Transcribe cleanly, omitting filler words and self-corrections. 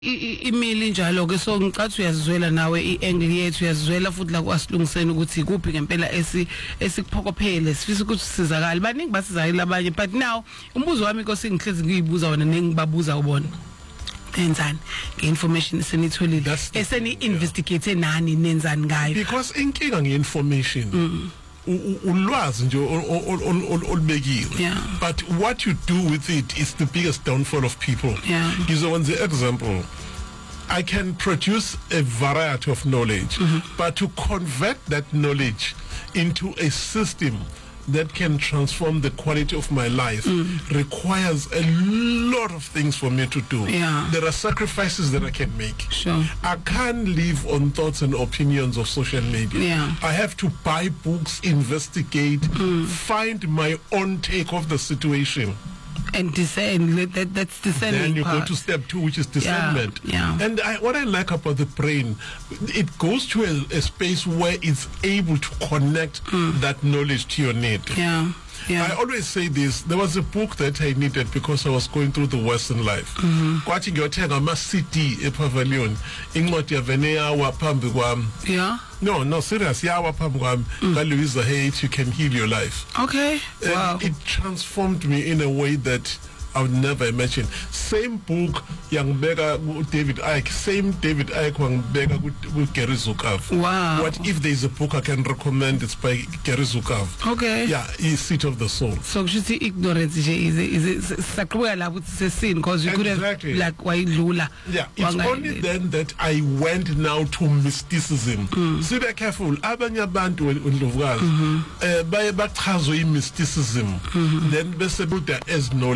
imili njalo ke so ngicathi uyazizwela nawe iangle yethu uyazizwela futhi la kwasilungiseni ukuthi kuphi ngempela esikuphokophele sifisa ukuthi sizakale baningi basizakela abanye but now umbuzo wami inkosi ngihlezi ngiyibuza wona nengibabuza ubona enzani ngeinformation senitholile eseni investigate nani nenzani ngayo because inkinga ngeinformation ulwazi nje olubekiwe but what you do with it is the biggest downfall of people. Ngizokwenza example, I can produce a variety of knowledge but to convert that knowledge into a system that can transform the quality of my life requires a lot of things for me to do. There are sacrifices that I can make. I can't live on thoughts and opinions of social media. I have to buy books, investigate, find my own take of the situation. And discern, that's discerning. Then you go to step 2, which is discernment. And what I like about the brain, it goes to a space where it's able to connect that knowledge to your need. I always say this. There was a book that I needed because I was going through the Western life. Kwathi ngiyothenga ama-CD ePavilion, incwadi yavenea waphambi kwami. No, serious. Waphambi kwami kaLouisa Hay, You Can Heal Your Life. Okay. Wow. It transformed me in a way that I would never imagine. Same book Bega David Icke, same David Icke Bega with Gary Zukav. Wow. What if there is a book I can recommend? It's by Gary Zukav. Okay. Yeah, he's Seat of the Soul. So you see, ignorance is a sin because you could have like why lula. Yeah, it's only then that I went now to mysticism. See, be careful. Abanye abantu uNdlovukazi baye bachazwe mysticism. Then bese buda as knowledge.